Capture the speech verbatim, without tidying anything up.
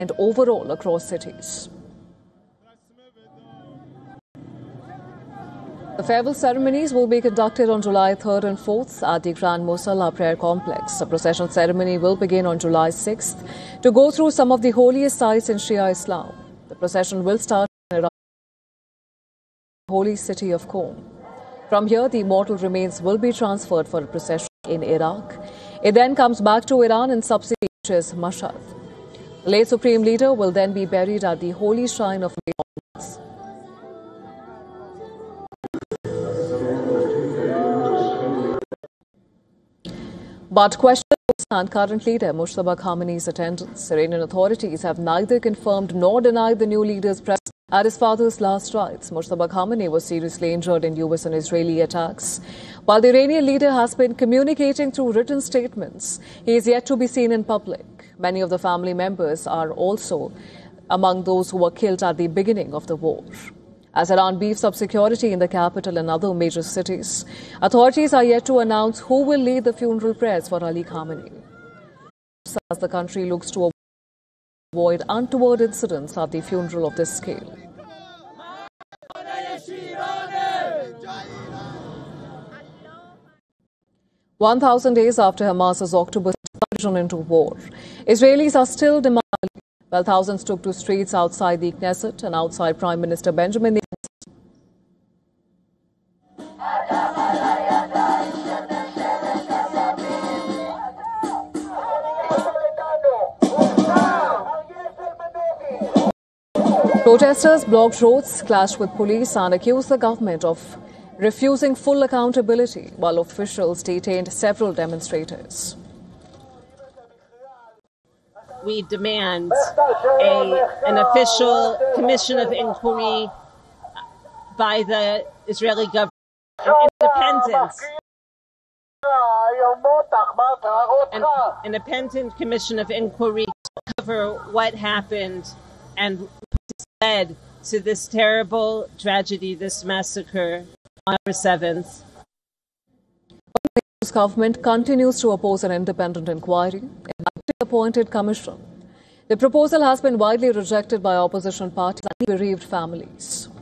and overall across cities. The farewell ceremonies will be conducted on July third and fourth at the Grand Musalla Prayer Complex. The procession ceremony will begin on July sixth to go through some of the holiest sites in Shia Islam. The procession will start in the holy city of Qom. From here, the mortal remains will be transferred for a procession in Iraq. It then comes back to Iran and subsequently reaches Mashhad. The late Supreme Leader will then be buried at the holy shrine of Mayans. But questions stand current leader Mujtaba Khamenei's attendance. Iranian authorities have neither confirmed nor denied the new leader's presence at his father's last rites. Mujtaba Khamenei was seriously injured in U S and Israeli attacks. While the Iranian leader has been communicating through written statements, he is yet to be seen in public. Many of the family members are also among those who were killed at the beginning of the war. As Iran beefs up security in the capital and other major cities, authorities are yet to announce who will lead the funeral prayers for Ali Khamenei. As the country looks to avoid untoward incidents at the funeral of this scale. One thousand days after Hamas's October incursion into war, Israelis are still demanding. While thousands took to streets outside the Knesset and outside Prime Minister Benjamin Netanyahu. Protesters blocked roads, clashed with police and accused the government of refusing full accountability, while officials detained several demonstrators. We demand a, an official commission of inquiry by the Israeli government, an independent, an independent commission of inquiry to cover what happened and what led to this terrible tragedy, this massacre on October seventh. The government continues to oppose an independent inquiry, an appointed commission. The proposal has been widely rejected by opposition parties and bereaved families.